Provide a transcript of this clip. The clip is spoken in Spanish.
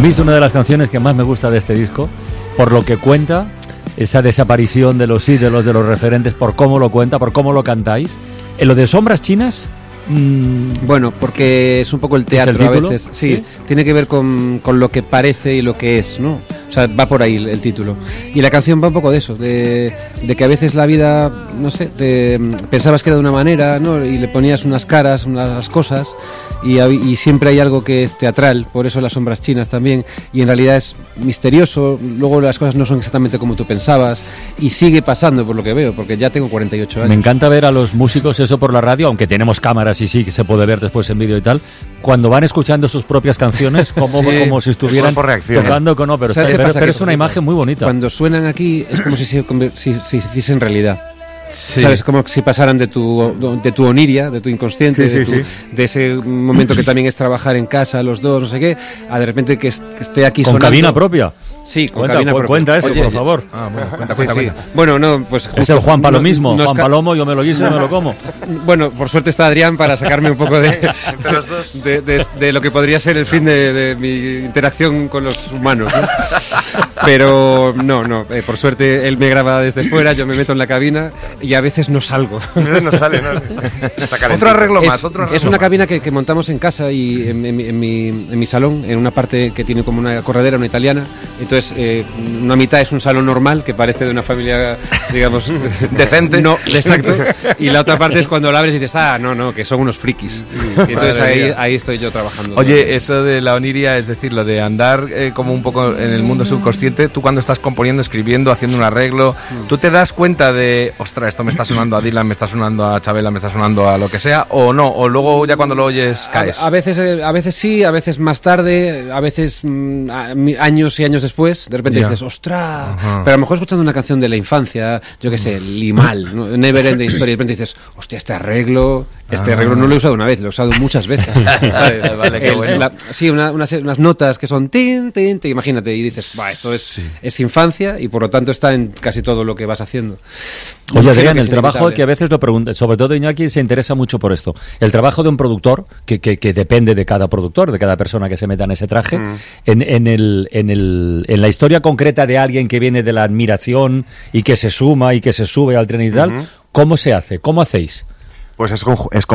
mí es una de las canciones que más me gusta de este disco, por lo que cuenta, esa desaparición de los ídolos, de los referentes, por cómo lo cuenta, por cómo lo cantáis. En lo de Sombras Chinas... Bueno, porque es un poco el teatro a veces. Sí, tiene que ver con lo que parece y lo que es, ¿no? O sea, va por ahí el título. Y la canción va un poco de eso, de que a veces la vida, no sé, pensabas que era de una manera, ¿no? Y le ponías unas caras, unas cosas, y siempre hay algo que es teatral, por eso las sombras chinas también, y en realidad es misterioso, luego las cosas no son exactamente como tú pensabas, y sigue pasando por lo que veo, porque ya tengo 48 años. Me encanta ver a los músicos eso por la radio, aunque tenemos cámaras y sí que se puede ver después en vídeo y tal, cuando van escuchando sus propias canciones como si estuvieran tocando con ópera. Pero es una imagen muy bonita. Cuando suenan aquí es como si se hiciesen realidad. Sí. ¿Sabes? Como si pasaran de tu oniria, de tu inconsciente, de ese momento que también es trabajar en casa, los dos, no sé qué, a de repente que esté aquí sonando. ¿Con cabina propia? Sí, con cabina propia. Cuenta eso, por favor. Bueno, cuenta. Bueno, no, pues... Es el Juan Palomismo. Juan Palomo, yo me lo guiso y me lo como. Bueno, por suerte está Adrián para sacarme un poco de lo que podría ser el fin de mi interacción con los humanos, ¿no? Pero no, por suerte él me graba desde fuera, yo me meto en la cabina y a veces no salgo. No sale, ¿no? Otro arreglo más. Es una cabina que montamos en casa y en mi salón, en una parte que tiene como una corredera, una italiana. Entonces, una mitad es un salón normal que parece de una familia, digamos, decente. No, exacto. Y la otra parte es cuando la abres y dices, no, que son unos frikis. Y entonces ahí estoy yo trabajando. Oye, eso de la oniria, es decir, lo de andar como un poco en el mundo subconsciente, tú cuando estás componiendo, escribiendo, haciendo un arreglo, ¿tú te das cuenta de, ostras, esto me está sonando a Dylan, me está sonando a Chabela, me está sonando a lo que sea, o no? O luego ya cuando lo oyes caes. A veces sí, a veces más tarde, a veces años y años después, de repente dices, ostras. Ajá. Pero a lo mejor escuchando una canción de la infancia, yo qué sé, Limal, ¿no? Never Ending Story, de repente dices, hostia, este arreglo no lo he usado una vez, lo he usado muchas veces. Vale, qué bueno. Unas notas que son tin, imagínate, y dices, esto es infancia y por lo tanto está en casi todo lo que vas haciendo. Oye, Adrián, el trabajo que a veces lo pregunta, sobre todo Iñaki se interesa mucho por esto, el trabajo de un productor, que depende de cada productor, de cada persona que se meta en ese traje, en la historia concreta de alguien que viene de la admiración y que se suma y que se sube al tren y tal, ¿cómo se hace? ¿Cómo hacéis? Pues es